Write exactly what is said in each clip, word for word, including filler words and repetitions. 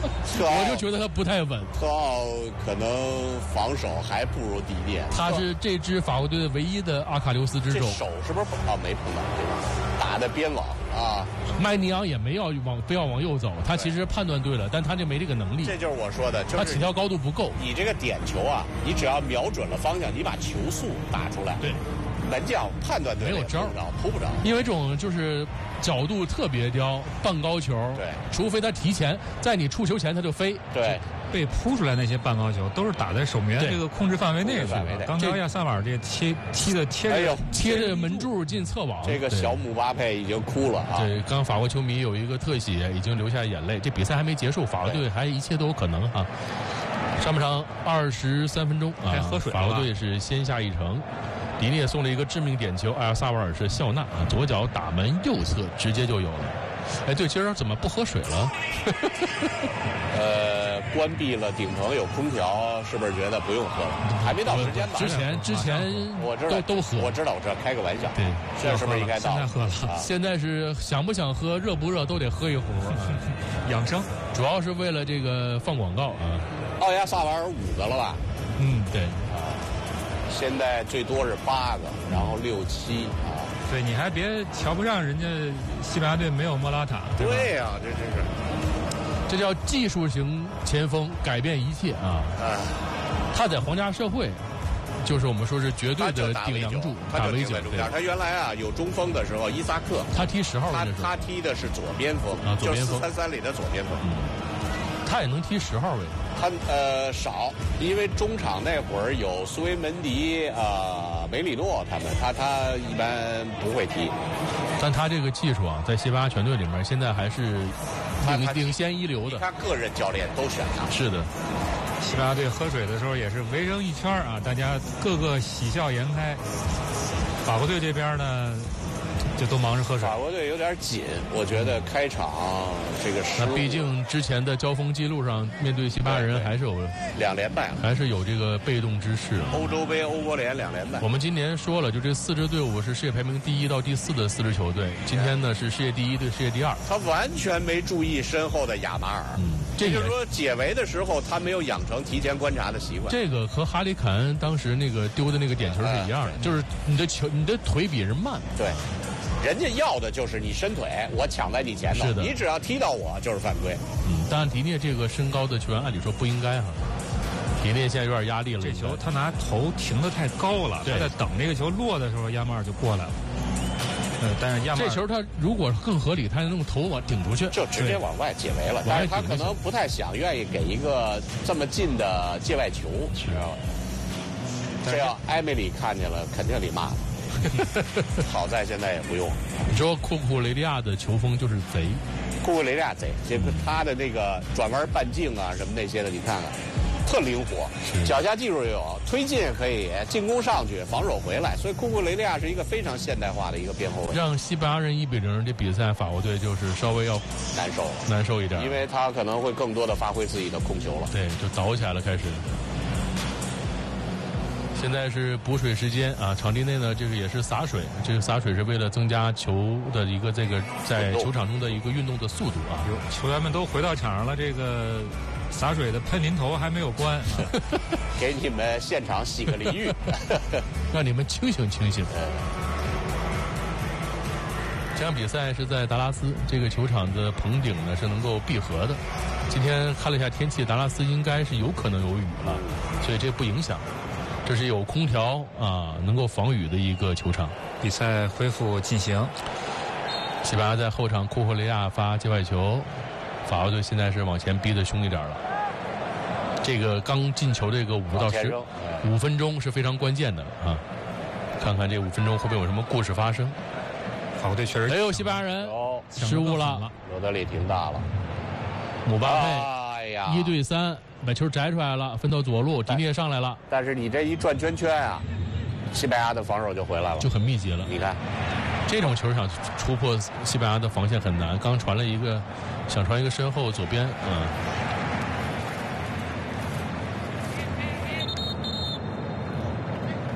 我就觉得他不太稳。 特奥可能防守还不如迪涅， 他是这支法国队的唯一的阿卡琉斯之手。 手是不是啊？没碰到，对吧？打的边网啊。 麦尼昂也没要往非要往右走，他其实判断对了，但他就没这个能力。 这就是我说的，就是、 他起跳高度不够。 你这个点球啊，你只要瞄准了方向，你把球速打出来， 对， 门将判断对了， 没有招， 扑不着， 因为这种就是角度特别刁，半高球， 对， 除非他提前在你触球前他就飞， 对， 被扑出来那些半高球都是打在守门员这个控制范围内去的。刚才亚萨瓦尔这贴踢的贴着， 哎呦， 贴着门柱进侧网， 这个小姆巴佩已经哭了啊！ 对，刚法国球迷有一个特写，已经流下眼泪。这比赛还没结束，法国队还一切都有可能啊！上半场二十三分钟啊， 喝水， 法国队是先下一城。迪涅送了一个致命点球，埃尔萨瓦尔是笑纳啊，左脚打门右侧直接就有了。哎，对，今儿怎么不喝水了？ 呃，关闭了顶棚有空调，是不是觉得不用喝了？还没到时间吧？ 之前之前我知道都都喝， 我知道，我知道，开个玩笑。 对， 这是不是应该到？ 现在喝了、 啊，现在是想不想喝，热不热都得喝一壶， 养生。 主要是为了这个放广告啊。 奥亚萨瓦尔五个了吧？ 嗯，对。 啊，现在最多是八个，然后六七啊。 对，你还别瞧不上人家西班牙队没有莫拉塔。 对呀、啊，这真是， 这叫技术型前锋改变一切啊！啊，他在皇家社会，就是我们说是绝对的顶梁柱， 打围剿。他原来啊有中锋的时候，伊萨克， 他踢十号他他踢的是左边锋啊，左边锋， 三三里的左边锋。 嗯，他也能踢十号位。 他呃少，因为中场那会儿有苏维门迪啊、呃、梅里诺他们，他他一般不会踢。 但他这个技术啊，在西班牙全队里面现在还是领领先一流的。 他个人教练都选他。 是的， 西班牙队喝水的时候也是围成一圈啊，大家个个喜笑颜开。法国队这边呢，就都忙着喝水。 法国队有点紧，我觉得开场这个失误。 那毕竟之前的交锋记录上，面对西班牙人还是有两连败， 还是有这个被动之势。 欧洲杯、欧国联两连败。 我们今年说了，就这四支队伍是世界排名第一到第四的四支球队。今天呢是世界第一对世界第二。 他完全没注意身后的亚马尔。 嗯，这就是说解围的时候他没有养成提前观察的习惯。 这个和哈里凯恩当时那个丢的那个点球是一样的，嗯、就是你的球，你的腿比人慢。 对。人家要的就是你伸腿，我抢在你前头，你只要踢到我就是犯规。 嗯，当然迪涅这个身高的球员，按理说不应该哈。迪涅现在有点压力了。 这球他拿头停得太高了，他在等这个球落的时候，亚马尔就过来了。呃，但是亚马尔这球他如果更合理，他能用头往顶出去， 就直接往外解围了。但是他可能不太想，愿意给一个这么近的界外球，知道吗？这要埃梅里看见了，肯定得骂。好在现在也不用。 你说库库雷利亚的球风就是贼， 库库雷利亚贼，这个他的那个转弯半径啊什么那些的，你看看，特灵活，脚下技术也有，推进也可以，进攻上去，防守回来，所以库库雷利亚是一个非常现代化的一个边后卫。 让西班牙人一比零，这比赛法国队就是稍微要难受难受一点， 因为他可能会更多的发挥自己的控球了。 对，就倒起来了，开始。现在是补水时间啊，场地内呢，这个也是洒水，这个洒水是为了增加球的一个这个在球场中的一个运动的速度啊。 球员们都回到场上了，这个洒水的喷淋头还没有关，啊、 给你们现场洗个淋浴， 让你们清醒清醒。这场比赛是在达拉斯，这个球场的棚顶呢是能够闭合的。今天看了一下天气，达拉斯应该是有可能有雨了，所以这不影响。这是有空调啊，能够防雨的一个球场。 比赛恢复进行， 西班牙在后场库库雷亚发界外球，法国队现在是往前逼得凶一点了。这个刚进球这个五到十五分钟是非常关键的啊！看看这五分钟会不会有什么故事发生？ 法国队确实， 哎呦，西班牙人失误了， 罗德里挺大了， 姆巴佩， 哎呀， 一对三。把球摘出来了，分到左路，迪涅上来了。 但是你这一转圈圈啊，西班牙的防守就回来了， 就很密集了。 你看， 这种球想突破西班牙的防线很难。刚传了一个，想传一个身后左边，嗯。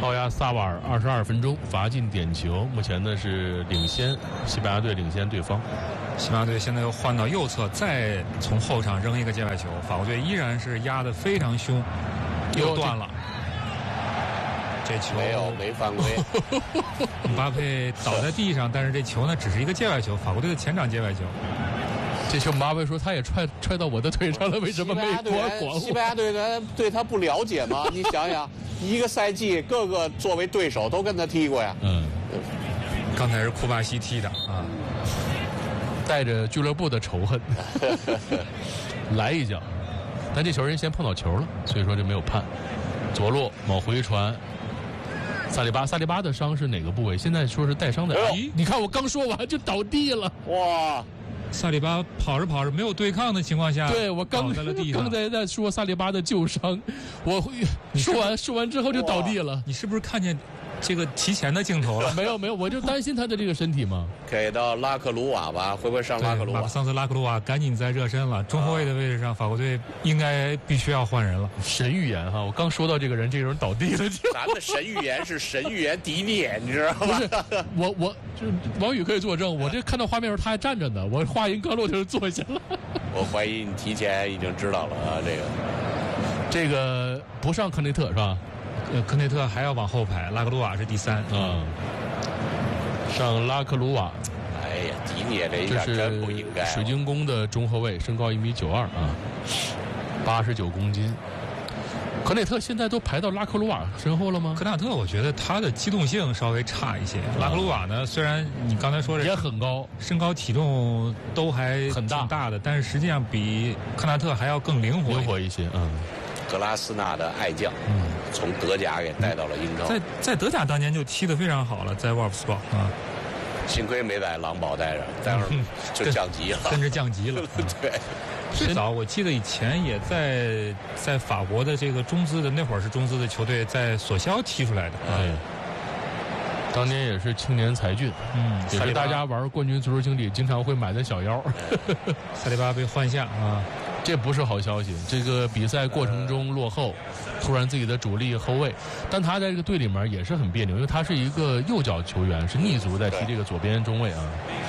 奥亚萨瓦尔二十二分钟罚进点球，目前呢是领先，西班牙队领先对方。 西班牙队现在又换到右侧，再从后场扔一个界外球，法国队依然是压得非常凶，又断了。这球没有没犯规， 姆巴佩倒在地上，但是这球呢只是一个界外球，法国队的前场界外球。 这球姆巴佩说他也踹踹到我的腿上了，为什么没管我？ 西班牙队员对他不了解吗？你想想，一个赛季各个作为对手都跟他踢过呀。 嗯， 刚才是库巴西踢的啊， 带着俱乐部的仇恨来一脚，但这球人先碰到球了，所以说就没有判。左路往回传，萨利巴，萨利巴的伤是哪个部位？现在说是带伤的。 哎咦，你看我刚说完就倒地了。 哇！ 萨利巴跑着跑着没有对抗的情况下， 对我刚倒在了地上。 刚才在说萨利巴的旧伤，我说完说完之后就倒地了。 你是不是看见这个提前的镜头了？ 没有没有，我就担心他的这个身体嘛。 给到拉克鲁瓦吧，会不会上拉克鲁瓦？ 上次拉克鲁瓦赶紧在热身了，中后卫的位置上，法国队应该必须要换人了。 神预言哈，我刚说到这个人，这个人倒地了。 咱们的神预言是神预言迪涅，你知道吗？ 不是，我我就王宇可以作证，我这看到画面时候他还站着呢，我话音刚落就坐下了。 我怀疑你提前已经知道了啊，这个这个不上科内特是吧？ 呃，科内特还要往后排，拉克鲁瓦是第三啊，上拉克鲁瓦。 哎呀，迪涅这一下真不应该。 水晶宫的中后卫，身高一米九二啊，八十九公斤。科内特现在都排到拉克鲁瓦身后了吗？ 科纳特，我觉得他的机动性稍微差一些。拉克鲁瓦呢，虽然你刚才说的也很高， 身高体重都还很大大的，但是实际上比科纳特还要更灵活灵活一些。嗯， 格拉斯纳的爱将，嗯，从德甲给带到了英超， 在在德甲当年就踢得非常好了，在沃尔夫斯堡啊。 幸亏没在狼堡待着，待会儿就降级了， 跟着降级了。 对， 最早我记得以前也在在法国的这个中资的那会儿是中资的球队，在索肖踢出来的。 哎，当年也是青年才俊，嗯，也是大家玩冠军足球经理经常会买的小妖。 萨利巴被换下啊， 这不是好消息。这个比赛过程中落后，突然自己的主力后卫，但他在这个队里面也是很别扭，因为他是一个右脚球员，是逆足在踢这个左边中卫啊。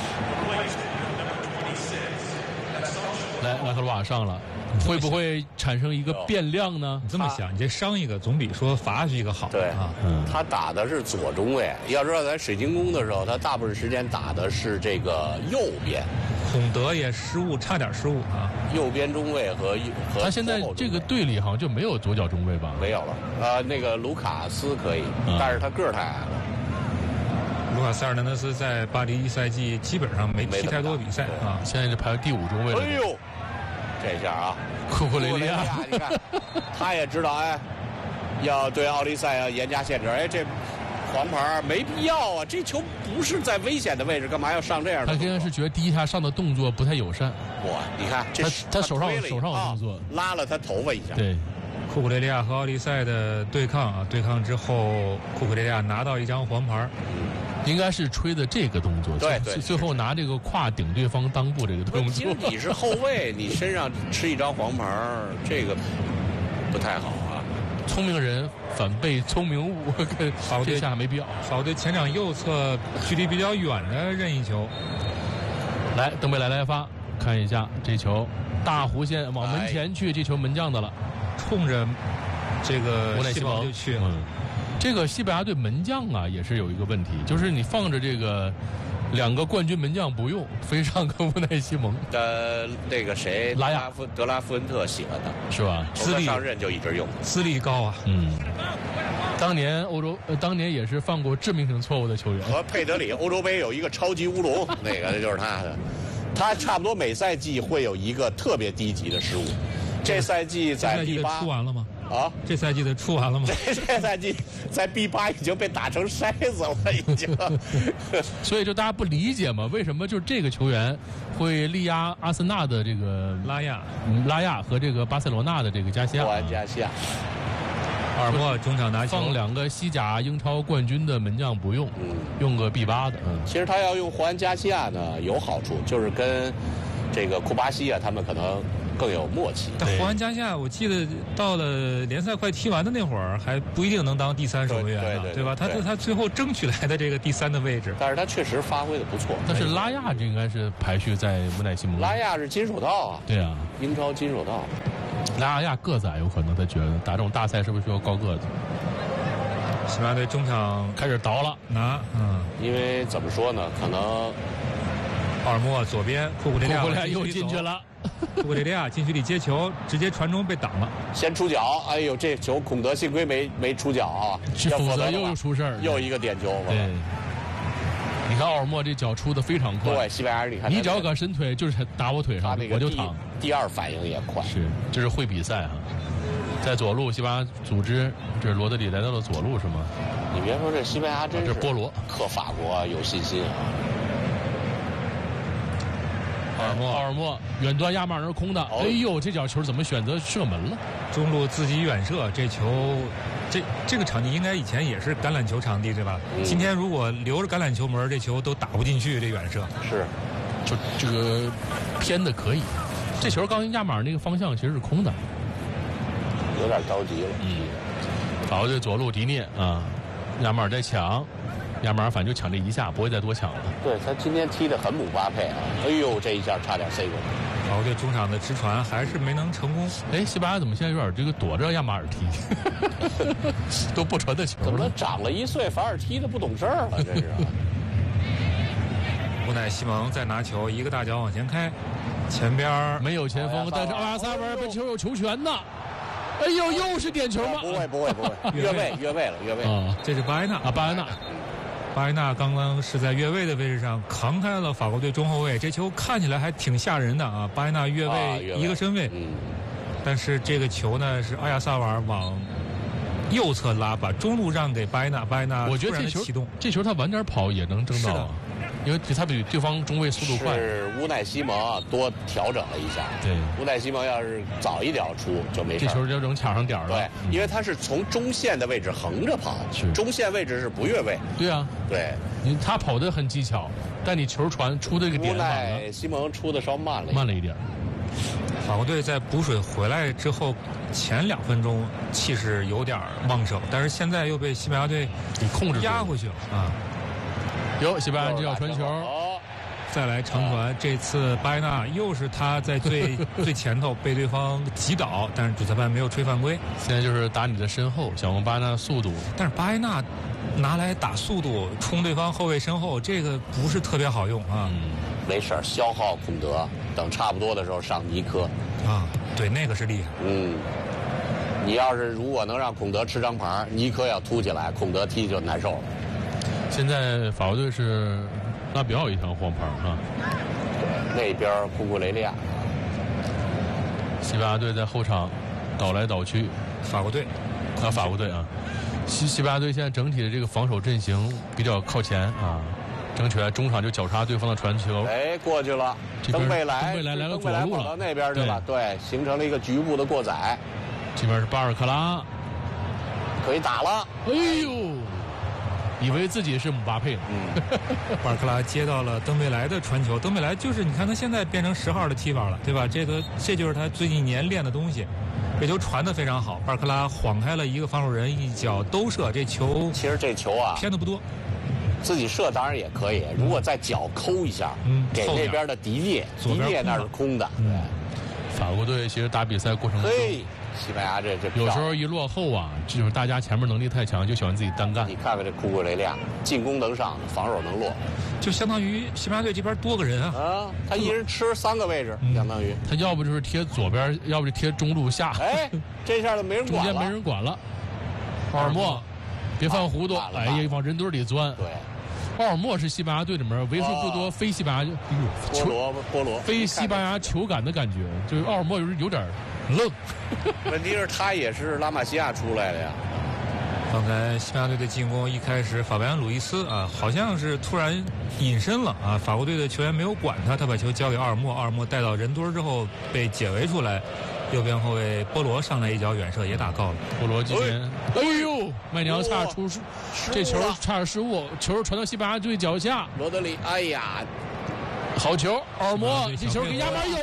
来，拉克鲁瓦上了，会不会产生一个变量呢？ 你这么想，你这伤一个总比说罚下去一个好。 对啊， 嗯，他打的是左中卫。要知道，在水晶宫的时候，他大部分时间打的是这个右边。 孔德也失误，差点失误啊。 右边中卫和和他现在这个队里好像就没有左脚中卫吧？ 没有了。呃，那个卢卡斯可以，嗯、但是他个儿太矮了。 卢卡斯尔南德斯在巴黎一赛季基本上没踢太多比赛啊， 现在就排第五中卫了。 哎呦，这下啊， 库库雷利亚， 你看，他也知道哎，要对奥利赛要严加限制。哎，这黄牌没必要啊，这球不是在危险的位置，干嘛要上这样的？ 他应该是觉得第一下上的动作不太友善。 哇，你看这他他手上手上有动作， 拉了他头发一下。 对。 库库雷利亚和奥利赛的对抗啊，对抗之后，库库雷利亚拿到一张黄牌， 应该是吹的这个动作， 对对， 最后拿这个胯顶对方裆部这个动作。 你是后卫，你身上吃一张黄牌，这个不太好啊。 聪明人反被聪明误，这下没必要。 法国队前场右侧距离比较远的任意球， 来，登贝莱来发，看一下这球大弧线往门前去，这球门将的了。 冲着这个乌奈西蒙就去了、 嗯。这个西班牙队门将啊，也是有一个问题，就是你放着这个两个冠军门将不用，非上个乌奈西蒙。 呃，那个谁， 拉亚夫德拉夫恩特喜欢他， 是吧？ 资历上任就一直用， 资历高啊。 嗯。当年欧洲，呃，当年也是犯过致命性错误的球员。 和佩德里欧洲杯有一个超级乌龙，那个就是他的。他差不多每赛季会有一个特别低级的失误。这赛季在 B 八出完了吗？ 啊， 这赛季的出完了吗？ 这这赛季在 B 八已经被打成筛子了，已经。 所以就大家不理解嘛，为什么就是这个球员会力压阿森纳的这个拉亚、 嗯、拉亚和这个巴塞罗那的这个加西亚。 霍安加西亚。 阿尔莫中场拿球， 放两个西甲英超冠军的门将不用，嗯、用个 B 八的。嗯， 其实他要用霍安加西亚呢有好处，就是跟这个库巴西啊他们可能更有默契。 但胡安加夏，我记得到了联赛快踢完的那会儿，还不一定能当第三守门员呢， 对, 对, 对, 对吧？他他最后争取来的这个第三的位置， 但是他确实发挥的不错。 但是拉亚这应该是排序在乌奈西蒙。 拉亚是金手套啊， 对啊， 英超金手套。 拉亚个子矮，有可能他觉得打这种大赛是不是需要高个子？ 西班牙队中场开始倒了， 拿嗯， 因为怎么说呢，可能奥尔莫左边，库库雷利亚又进去了， 库库雷利亚禁区里接球，直接传中被挡了， 先出脚，哎呦，这球孔德幸亏没没出脚啊， 否则又出事儿， 又一个点球。 对，你看奥尔莫这脚出的非常快， 对，西班牙人你看， 你只要敢伸腿，就是打我腿上，我就躺。 第二反应也快， 是，这是会比赛哈。在左路，西班牙组织，这是罗德里来到了左路是吗？ 你别说这西班牙真是， 这波罗克法国有信心啊。 奥尔莫，奥尔莫远端压马尔空的，哎呦，这脚球怎么选择射门了？ 中路自己远射，这球，这这个场地应该以前也是橄榄球场地对吧？嗯、今天如果留着橄榄球门，这球都打不进去，这远射是， 就这个偏的可以。这球刚压马尔那个方向其实是空的， 有点着急了。 嗯，法国队左路迪涅啊，亚马尔在抢，亚马尔反正就抢这一下，不会再多抢了。 对他今天踢得很姆巴佩啊！哎呦，这一下差点塞过。 法国队中场的直传还是没能成功。 哎，西班牙怎么现在有点这个躲着亚马尔踢，都不传的球了？ 怎么长了一岁反而踢得不懂事儿了？这是。 乌奈西蒙再拿球，一个大脚往前开，前边没有前锋，但是奥亚萨维被球有球权的。哎呦，又是点球吗？ 不会，不会，不会，越位，越位了，越位了。 啊， 这是巴埃纳啊，巴埃纳， 巴埃纳刚刚是在越位的位置上扛开了法国队中后卫，这球看起来还挺吓人的啊！巴埃纳越位一个身位， 嗯， 但是这个球呢是阿亚萨瓦尔往右侧拉，把中路让给巴埃纳，巴埃纳我觉得这球启动， 这球他晚点跑也能争到啊。因为他比对方中卫速度快， 是乌奈西蒙多调整了一下。 对， 乌奈西蒙要是早一点出就没事。 这球就能抢上点了。 对，嗯、因为他是从中线的位置横着跑，中线位置是不越位。 对啊， 对， 你他跑得很技巧，但你球传出这个点晚了。乌奈西蒙出的稍慢了， 慢了一点。 法国队在补水回来之后，前两分钟气势有点旺盛，但是现在又被西班牙队给控制压回去了啊。 有西班牙这脚传球， 再来长传，这次巴埃纳又是他在最最前头被对方击倒，但是主裁判没有吹犯规。 现在就是打你的身后，想用巴埃纳的速度， 但是巴埃纳拿来打速度冲对方后卫身后，这个不是特别好用啊。 嗯， 没事，消耗孔德，等差不多的时候上尼科。 啊，对，那个是厉害。 嗯，你要是如果能让孔德吃张牌，尼科要突起来，孔德踢就难受了。 现在法国队是拉比奥一条黄牌啊， 那边库库雷利亚， 西班牙队在后场倒来倒去， 法国队啊，法国队啊，西西班牙队现在整体的这个防守阵型比较靠前啊，争取来中场就绞杀对方的传球， 哎，过去了，登贝莱， 登贝莱来了左路了， 到那边去了，对，形成了一个局部的过载， 这边是巴尔克拉， 可以打了， 哎呦。以为自己是姆巴佩了， 嗯， 巴尔克拉接到了登贝莱的传球，登贝莱就是你看他现在变成十号的踢法了，对吧？这个这就是他最近一年练的东西，这球传得非常好，巴尔克拉晃开了一个防守人，一脚兜射，这球其实这球啊偏的不多， 自己射当然也可以，如果再脚抠一下， 嗯， 给那边的迪涅，迪涅那是空的， 嗯， 法国队其实打比赛过程中。 西班牙这这有时候一落后啊，就是大家前面能力太强，就喜欢自己单干。 你看看这库库雷利亚，进攻能上，防守能落， 就相当于西班牙队这边多个人啊。 啊，他一人吃三个位置，嗯、相当于他要不就是贴左边，要不就贴中路下。 哎，这下就没人管了， 中间没人管了。奥尔莫，别犯糊涂，哎呀，往人堆里钻。 对。 奥尔莫是西班牙队里面为数不多非西班牙球，波罗波罗非西班牙球感的感觉，就是奥尔莫有有点愣。 问题是他也是拉玛西亚出来的呀。 刚才西班牙队的进攻一开始，法贝安·鲁伊斯啊，好像是突然隐身了啊，法国队的球员没有管他，他把球交给奥尔莫，奥尔莫带到人堆之后被解围出来。右边后卫波罗上来一脚远射也打高了， 波罗今天，哎呦，麦尼奥差点出失，这球差点失误，球传到西班牙队脚下， 罗德里，哎呀， 好球，奥尔莫这球给亚马尔有了。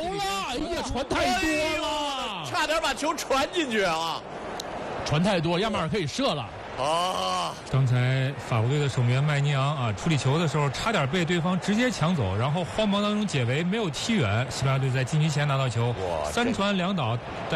哎呀，传太多了， 差点把球传进去啊！ 传太多，亚马尔可以射了。 啊！ 刚才法国队的守门员麦尼昂啊，处理球的时候差点被对方直接抢走，然后慌忙当中解围，没有踢远。西班牙队在禁区前拿到球，三传两倒。